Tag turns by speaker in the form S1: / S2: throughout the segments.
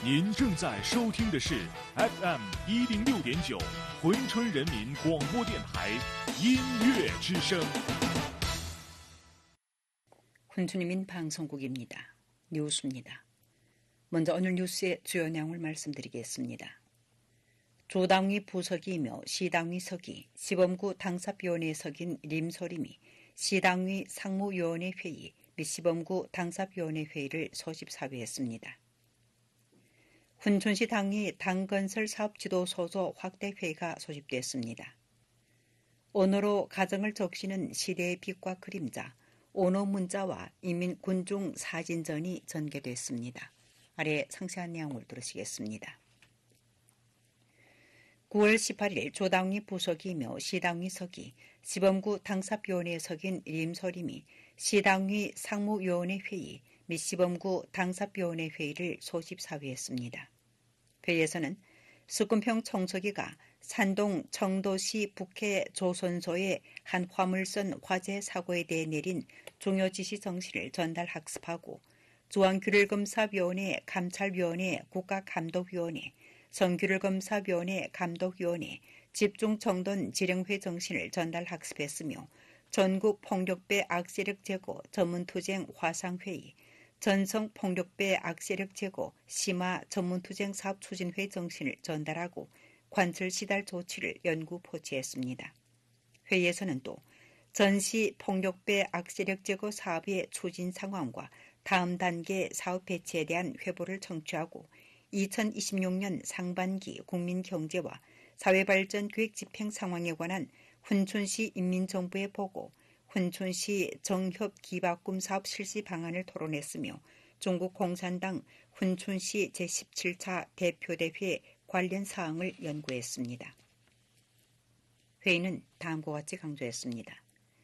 S1: 您正在收听的是 FM 106.9珲春人民广播电台音乐之声.
S2: 훈춘인민 방송국입니다. 뉴스입니다. 먼저 오늘 뉴스의 주요 내용을 말씀드리겠습니다. 조당위 부서기이며 시당위 서기, 시범구 당사위원회에 석인 림소림이 시당위 상무위원회 회의 및 시범구 당사위원회 회의를 소집사회했습니다. 훈춘시 당위 당건설 사업지도소조 확대회의가 소집됐습니다. 언어로 가정을 적시는 시대의 빛과 그림자, 언어 문자와 인민군중 사진전이 전개됐습니다. 아래 상세한 내용을 들으시겠습니다. 9월 18일 조당위 부서기이며 시당위 서기, 시범구 당사위원회에 석인 림소림이 시당위 상무위원회 회의 및 시범구 당사위원회 회의를 소집사회했습니다. 회의에서는 수금평 총서기가 산동 청도시 북해 조선소의 한 화물선 화재 사고에 대해 내린 중요 지시 정신을 전달 학습하고 중앙규율검사위원회 감찰위원회 국가감독위원회 성규율검사위원회 감독위원회 집중청돈 지령회 정신을 전달 학습했으며 전국 폭력배 악세력 제고 전문투쟁 화상회의 전성 폭력배 악세력 제고 심화 전문투쟁 사업 추진회 정신을 전달하고 관철 시달 조치를 연구 포치했습니다. 회의에서는 또 전시 폭력배 악세력 제거 사업의 추진 상황과 다음 단계 사업 배치에 대한 회보를 청취하고 2026년 상반기 국민경제와 사회발전 계획 집행 상황에 관한 훈춘시 인민정부의 보고, 훈춘시 정협기바꿈 사업 실시 방안을 토론했으며 중국 공산당 훈춘시 제17차 대표대회 관련 사항을 연구했습니다. 회의는 다음과 같이 강조했습니다.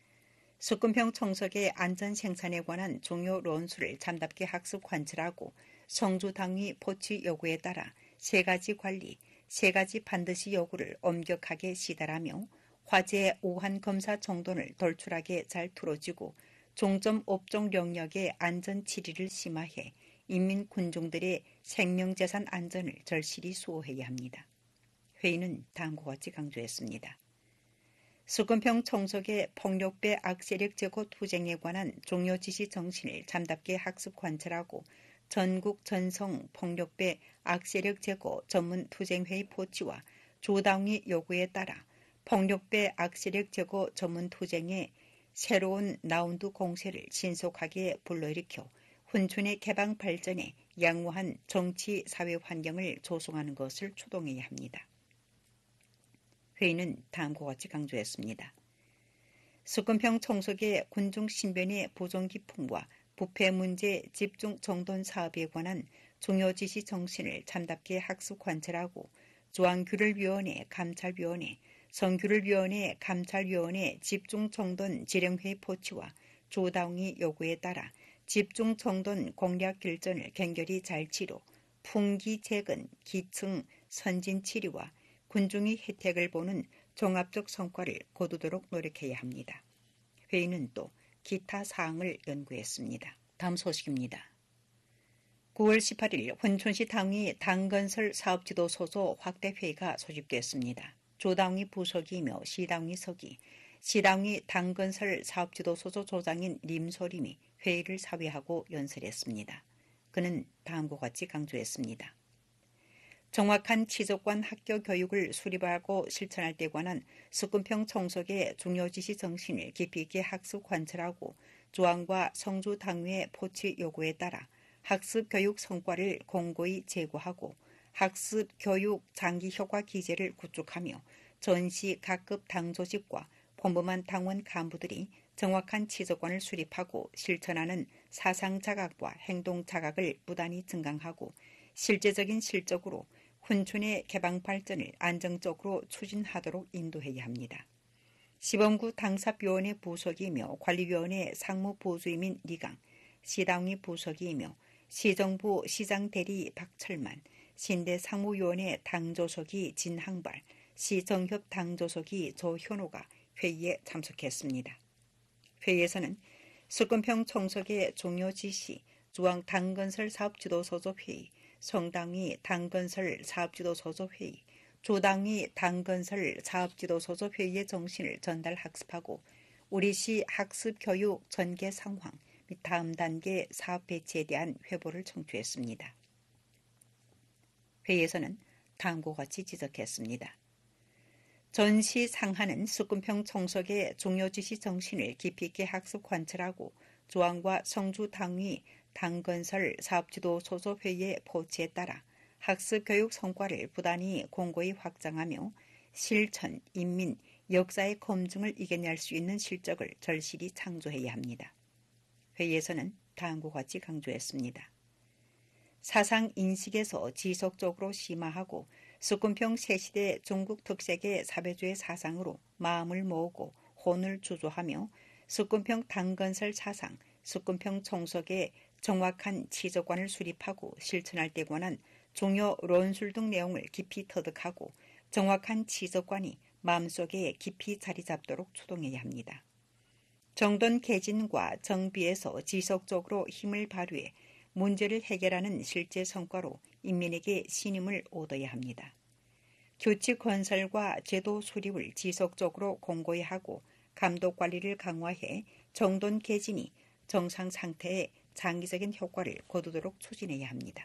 S2: 수금평 청석의 안전 생산에 관한 중요論수를 참답게 학습 관철하고 성주당위 포치 요구에 따라 세 가지 관리, 세 가지 반드시 요구를 엄격하게 시달하며 화재 오한 검사 정돈을 돌출하게 잘 풀어주고 종점 업종 영역의 안전 치리를 심화해 인민 군중들의 생명재산 안전을 절실히 수호해야 합니다. 회의는 다음과 같이 강조했습니다. 수금평 청석의 폭력배 악세력 제고 투쟁에 관한 중요 지시 정신을 참답게 학습 관철하고 전국 전성 폭력배 악세력 제고 전문 투쟁회의 포치와 조당위 요구에 따라 폭력배 악세력 제고 전문 투쟁의 새로운 라운드 공세를 신속하게 불러일으켜 훈춘의 개방 발전에 양호한 정치 사회 환경을 조성하는 것을 추동해야 합니다. 회의는 다음과 같이 강조했습니다. 수금평 청석의 군중 신변의 부정기풍과 부패 문제 집중 정돈 사업에 관한 중요 지시 정신을 참답게 학습 관철하고 중앙규율위원회 감찰위원회 성규율위원회 감찰위원회 집중정돈 지령회의 포치와 조당위 요구에 따라 집중정돈 공략 결전을 갱결히 잘 치료, 풍기재건, 기층, 선진치료와 군중의 혜택을 보는 종합적 성과를 거두도록 노력해야 합니다. 회의는 또 기타 사항을 연구했습니다. 다음 소식입니다. 9월 18일 훈춘시 당위 당건설 사업지도소조 확대회의가 소집됐습니다. 조당위 부서기이며 시당위 서기, 시당위 당건설 사업지도소조 조장인 림소림이 회의를 사회하고 연설했습니다. 그는 다음과 같이 강조했습니다. 정확한 취득관 학교 교육을 수립하고 실천할 때 관한 수금평 청석의 중요 지시 정신을 깊이 있게 학습 관철하고 조항과 성주 당위의 포치 요구에 따라 학습 교육 성과를 공고히 제고하고 학습 교육 장기 효과 기제를 구축하며 전시 각급 당 조직과 본부만 당원 간부들이 정확한 취득관을 수립하고 실천하는 사상 자각과 행동 자각을 부단히 증강하고 실제적인 실적으로 훈춘의 개방 발전을 안정적으로 추진하도록 인도해야 합니다. 시범구 당사위원회 부서기이며 관리위원회 상무부주임인 리강, 시당위 부서기이며 시정부 시장대리 박철만, 신대 상무위원회 당조석이 진항발, 시정협 당조석이 조현호가 회의에 참석했습니다. 회의에서는 수금평 총석의 종료 지시, 중앙당건설 사업지도소조 회의, 성당위 당건설 사업지도소속회의, 조당위 당건설 사업지도소속회의의 정신을 전달 학습하고 우리시 학습교육 전개 상황 및 다음 단계 사업 배치에 대한 회보를 청취했습니다. 회의에서는 다음과 같이 지적했습니다. 전시 상하는 수군평 청석의 종료 지시 정신을 깊이 있게 학습 관철하고 조항과 성주 당위 당건설 사업지도 소속회의의 포치에 따라 학습 교육 성과를 부단히 공고히 확장하며 실천, 인민, 역사의 검증을 이겨낼 수 있는 실적을 절실히 창조해야 합니다. 회의에서는 다음과 같이 강조했습니다. 사상 인식에서 지속적으로 심화하고 수군평 새시대 중국 특색의 사배주의 사상으로 마음을 모으고 혼을 주조하며 수군평 당건설 사상, 수군평 총석의 정확한 지적관을 수립하고 실천할 때 관한 중요論술 등 내용을 깊이 터득하고 정확한 지적관이 마음속에 깊이 자리 잡도록 추동해야 합니다. 정돈 개진과 정비에서 지속적으로 힘을 발휘해 문제를 해결하는 실제 성과로 인민에게 신임을 얻어야 합니다. 규칙 건설과 제도 수립을 지속적으로 공고히 하고 감독 관리를 강화해 정돈 개진이 정상 상태의 장기적인 효과를 거두도록 추진해야 합니다.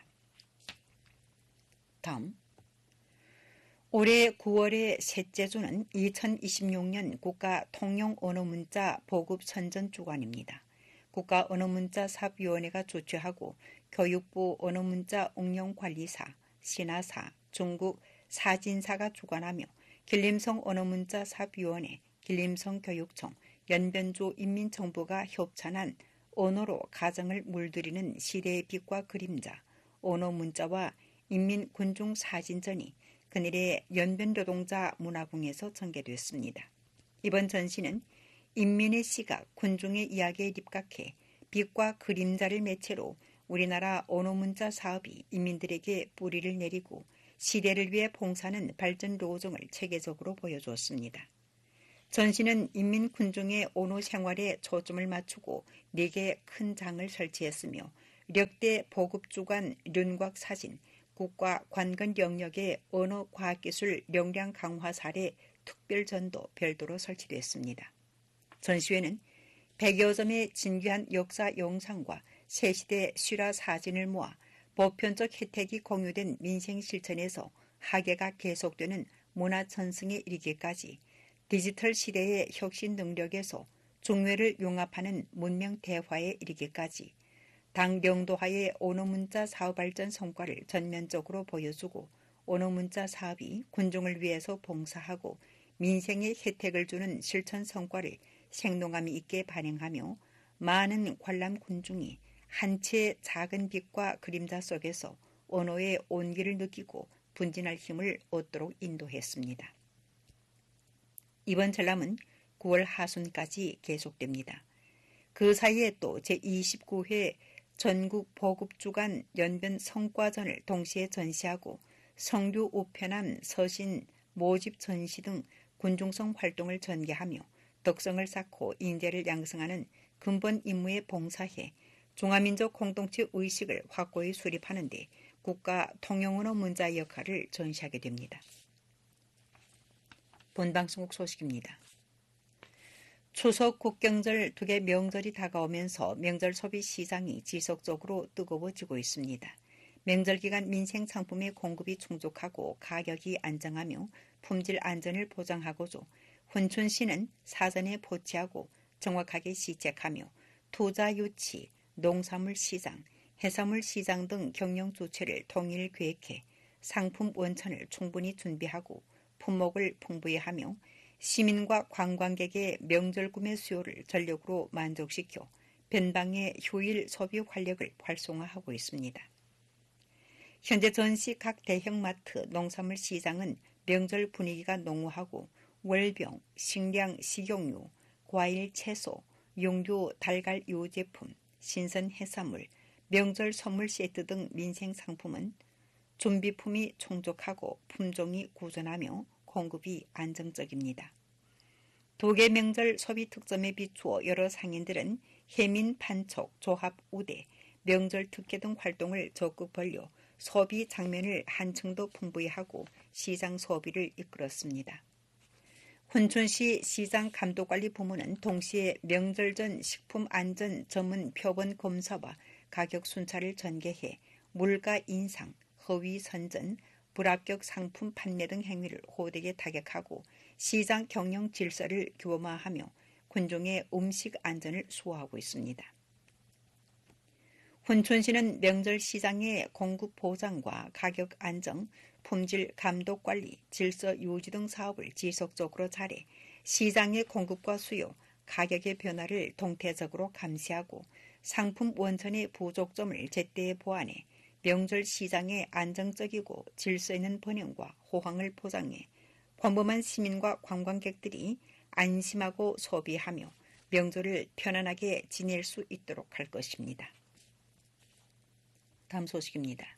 S2: 다음, 올해 9월의 셋째 주는 2026년 국가 통용 언어문자 보급 선전 주간입니다. 국가 언어문자 사업위원회가 주최하고 교육부 언어문자 응용관리사, 신화사, 중국 사진사가 주관하며 길림성 언어문자 사업위원회, 길림성 교육청, 연변주 인민정부가 협찬한 언어로 가정을 물들이는 시대의 빛과 그림자, 언어문자와 인민군중 사진전이 그늘의 연변노동자 문화궁에서 전개됐습니다. 이번 전시는 인민의 시각, 군중의 이야기에 입각해 빛과 그림자를 매체로 우리나라 언어문자 사업이 인민들에게 뿌리를 내리고 시대를 위해 봉사하는 발전 로정을 체계적으로 보여주었습니다. 전시는 인민군중의 언어 생활에 초점을 맞추고 4개 큰 장을 설치했으며 력대 보급주간 륜곽 사진, 국가 관건 영역의 언어 과학기술 역량 강화 사례 특별전도 별도로 설치됐습니다. 전시회는 100여 점의 진귀한 역사 영상과 새시대 실화 사진을 모아 보편적 혜택이 공유된 민생 실천에서 학예가 계속되는 문화전승에 이르기까지 디지털 시대의 혁신 능력에서 중외를 융합하는 문명 대화에 이르기까지 당 영도하의 언어문자 사업 발전 성과를 전면적으로 보여주고 언어문자 사업이 군중을 위해서 봉사하고 민생에 혜택을 주는 실천 성과를 생동감 있게 발행하며 많은 관람 군중이 한 채의 작은 빛과 그림자 속에서 언어의 온기를 느끼고 분진할 힘을 얻도록 인도했습니다. 이번 전람은 9월 하순까지 계속됩니다. 그 사이에 또 제29회 전국 보급주간 연변 성과전을 동시에 전시하고 성류 우편함 서신 모집 전시 등 군중성 활동을 전개하며 덕성을 쌓고 인재를 양성하는 근본 임무에 봉사해 중화민족 공동체 의식을 확고히 수립하는 데 국가 통용언어 문자의 역할을 전시하게 됩니다. 본방송국 소식입니다. 추석 국경절 2개 명절이 다가오면서 명절 소비 시장이 지속적으로 뜨거워지고 있습니다. 명절 기간 민생 상품의 공급이 충족하고 가격이 안정하며 품질 안전을 보장하고자 훈춘시는 사전에 포치하고 정확하게 시책하며 투자 유치, 농산물 시장, 해산물 시장 등 경영 주체를 통일 계획해 상품 원천을 충분히 준비하고 품목을 풍부히 하며 시민과 관광객의 명절 구매 수요를 전력으로 만족시켜 변방의 효율 소비 활력을 활성화하고 있습니다. 현재 전시 각 대형마트 농산물 시장은 명절 분위기가 농후하고 월병, 식량, 식용유, 과일, 채소, 용류, 달걀 유제품, 신선 해산물, 명절 선물 세트 등 민생 상품은 준비품이 충족하고 품종이 꾸준하며 공급이 안정적입니다. 2개 명절 소비 특점에 비추어 여러 상인들은 해민 판촉, 조합 우대, 명절 특혜 등 활동을 적극 벌려 소비 장면을 한층 더 풍부히 하고 시장 소비를 이끌었습니다. 훈춘시 시장 감독관리 부문은 동시에 명절 전 식품 안전 전문 표본 검사와 가격 순찰을 전개해 물가 인상, 허위 선전, 불합격 상품 판매 등 행위를 호되게 타격하고 시장 경영 질서를 규범화하며 군중의 음식 안전을 수호하고 있습니다. 훈춘시는 명절 시장의 공급 보장과 가격 안정, 품질 감독 관리, 질서 유지 등 사업을 지속적으로 잘해 시장의 공급과 수요, 가격의 변화를 동태적으로 감시하고 상품 원천의 부족점을 제때 보완해 명절 시장의 안정적이고 질서 있는 번영과 호황을 보장해 평범한 시민과 관광객들이 안심하고 소비하며 명절을 편안하게 지낼 수 있도록 할 것입니다. 다음 소식입니다.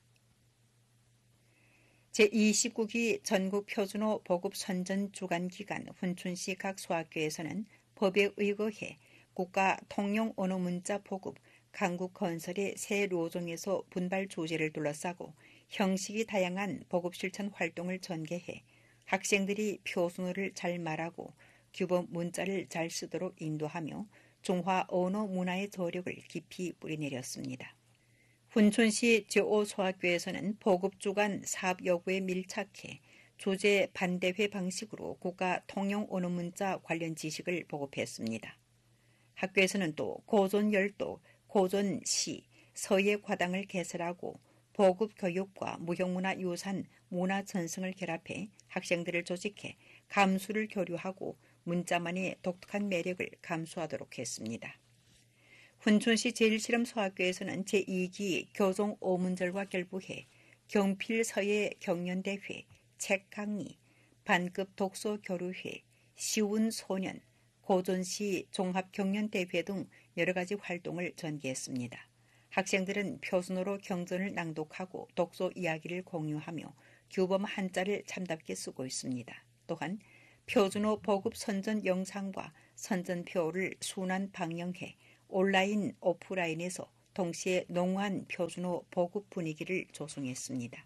S2: 제29기 전국표준호 보급선전 주간기간 훈춘시 각 소학교에서는 법에 의거해 국가 통용 언어 문자 보급, 강국 건설의 새 로종에서 분발 조제를 둘러싸고 형식이 다양한 보급 실천 활동을 전개해 학생들이 표준어를 잘 말하고 규범 문자를 잘 쓰도록 인도하며 중화 언어 문화의 저력을 깊이 뿌리내렸습니다. 훈춘시 제5소학교에서는 보급주간 사업 여부에 밀착해 조제 반대회 방식으로 국가 통용 언어 문자 관련 지식을 보급했습니다. 학교에서는 또 고전열도, 고전시, 서예과당을 개설하고 보급 교육과 무형문화 유산 문화 전승을 결합해 학생들을 조직해 감수를 교류하고 문자만의 독특한 매력을 감수하도록 했습니다. 훈춘시 제1실험소학교에서는 제2기 교종 오문절과 결부해 경필 서예 경연대회, 책 강의, 반급 독서 교류회, 시운 소년, 고전시 종합경연대회 등 여러 가지 활동을 전개했습니다. 학생들은 표준어로 경전을 낭독하고 독서 이야기를 공유하며 규범 한자를 참답게 쓰고 있습니다. 또한 표준어 보급 선전 영상과 선전표를 순환 방영해 온라인, 오프라인에서 동시에 농후한 표준어 보급 분위기를 조성했습니다.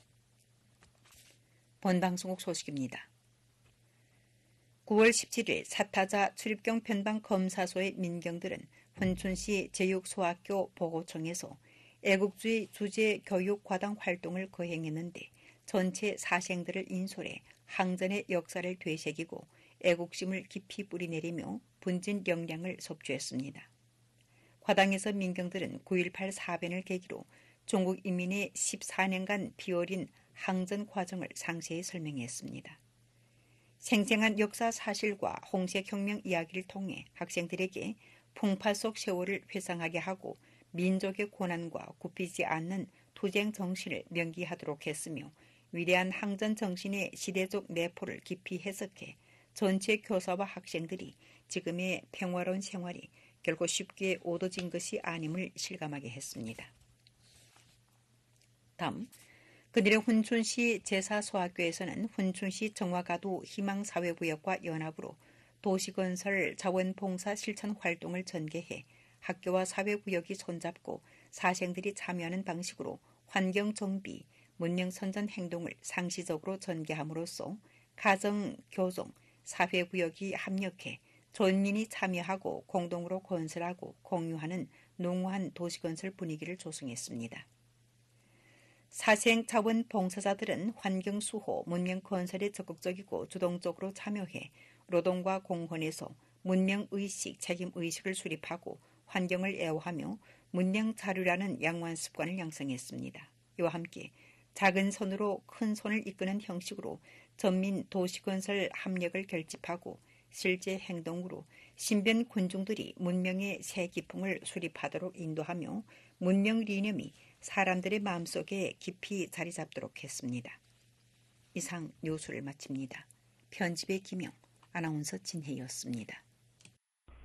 S2: 본방송국 소식입니다. 9월 17일 사타자 출입경 편방 검사소의 민경들은 훈춘시 제6소학교 보고청에서 애국주의 주제 교육 과당 활동을 거행했는데 전체 사생들을 인솔해 항전의 역사를 되새기고 애국심을 깊이 뿌리내리며 분진 역량을 섭취했습니다. 과당에서 민경들은 9.18 사변을 계기로 중국 인민의 14년간 피어린 항전 과정을 상세히 설명했습니다. 생생한 역사 사실과 홍색혁명 이야기를 통해 학생들에게 풍파 속 세월을 회상하게 하고 민족의 고난과 굽히지 않는 투쟁 정신을 명기하도록 했으며 위대한 항전 정신의 시대적 내포를 깊이 해석해 전체 교사와 학생들이 지금의 평화로운 생활이 결코 쉽게 얻어진 것이 아님을 실감하게 했습니다. 다음, 그들의 훈춘시 제4소학교에서는 훈춘시 정화가도 희망사회구역과 연합으로 도시건설 자원봉사 실천 활동을 전개해 학교와 사회구역이 손잡고 사생들이 참여하는 방식으로 환경정비, 문명선전 행동을 상시적으로 전개함으로써 가정, 교정, 사회구역이 합력해 전민이 참여하고 공동으로 건설하고 공유하는 농후한 도시건설 분위기를 조성했습니다. 사생자원봉사자들은 환경수호, 문명건설에 적극적이고 주동적으로 참여해 노동과 공헌에서 문명의식, 책임의식을 수립하고 환경을 애호하며 문명자료라는 양호한 습관을 양성했습니다. 이와 함께 작은 손으로 큰 손을 이끄는 형식으로 전민 도시건설 합력을 결집하고 실제 행동으로 신변 군중들이 문명의 새 기풍을 수립하도록 인도하며 문명 리념이 사람들의 마음속에 깊이 자리 잡도록 했습니다. 이상 뉴스를 마칩니다. 편집의 김영, 아나운서 진혜였습니다.